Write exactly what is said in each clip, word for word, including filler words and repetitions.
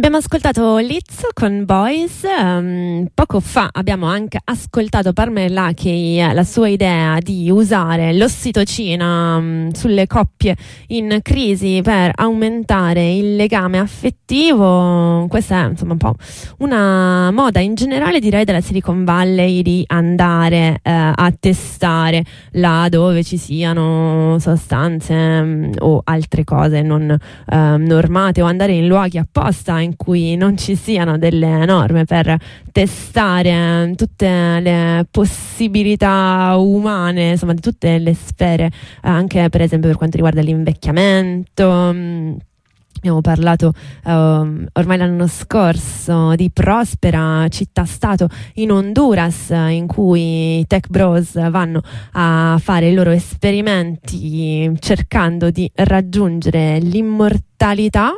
Abbiamo ascoltato Liz con Boys, um, poco fa abbiamo anche ascoltato Parmalat, la sua idea di usare l'ossitocina um, sulle coppie in crisi per aumentare il legame affettivo. Questa è insomma un po' una moda in generale, direi, della Silicon Valley, di andare eh, a testare là dove ci siano sostanze um, o altre cose non um, normate, o andare in luoghi apposta in cui non ci siano delle norme per testare tutte le possibilità umane, insomma di tutte le sfere, anche per esempio per quanto riguarda l'invecchiamento. Abbiamo parlato uh, ormai l'anno scorso di Prospera, città-stato in Honduras, in cui i tech bros vanno a fare i loro esperimenti cercando di raggiungere l'immortalità.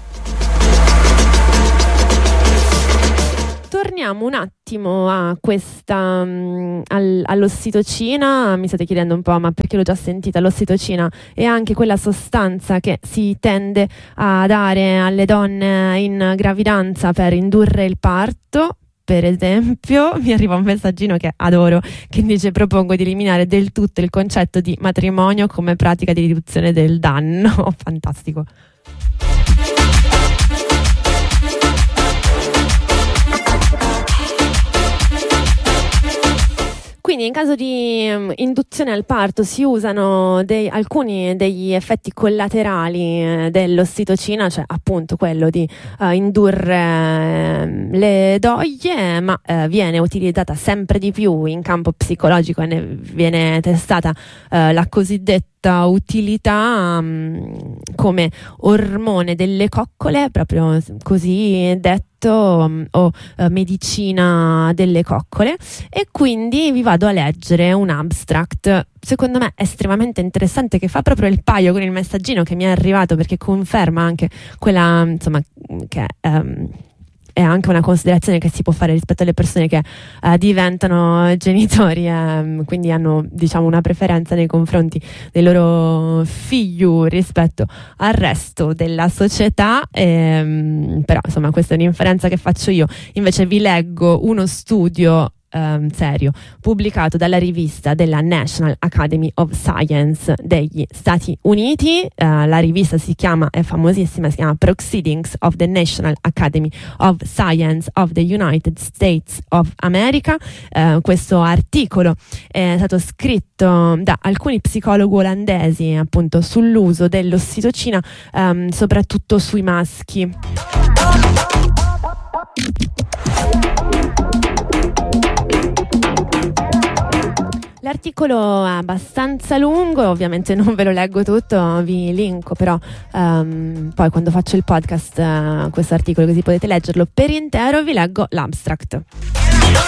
Torniamo un attimo a questa um, al, all'ossitocina. Mi state chiedendo un po', ma perché l'ho già sentita? L'ossitocina è anche quella sostanza che si tende a dare alle donne in gravidanza per indurre il parto. Per esempio, mi arriva un messaggino che adoro, che dice: propongo di eliminare del tutto il concetto di matrimonio come pratica di riduzione del danno. Fantastico. Quindi in caso di um, induzione al parto si usano dei, alcuni degli effetti collaterali eh, dell'ossitocina, cioè appunto quello di uh, indurre eh, le doglie, ma eh, viene utilizzata sempre di più in campo psicologico e ne viene testata eh, la cosiddetta utilità um, come ormone delle coccole, proprio così detto, o uh, medicina delle coccole. E quindi vi vado a leggere un abstract secondo me estremamente interessante, che fa proprio il paio con il messaggino che mi è arrivato, perché conferma anche quella, insomma, che um, è anche una considerazione che si può fare rispetto alle persone che uh, diventano genitori e um, quindi hanno, diciamo, una preferenza nei confronti dei loro figli rispetto al resto della società. E, um, però insomma questa è un'inferenza che faccio io. Invece vi leggo uno studio Um, serio pubblicato dalla rivista della National Academy of Science degli Stati Uniti. Uh, la rivista si chiama, è famosissima, si chiama Proceedings of the National Academy of Science of the United States of America. Uh, questo articolo è stato scritto da alcuni psicologi olandesi, appunto, sull'uso dell'ossitocina um, soprattutto sui maschi. L'articolo è abbastanza lungo, ovviamente non ve lo leggo tutto, vi linko però um, poi quando faccio il podcast uh, questo articolo, così potete leggerlo per intero. Vi leggo l'abstract.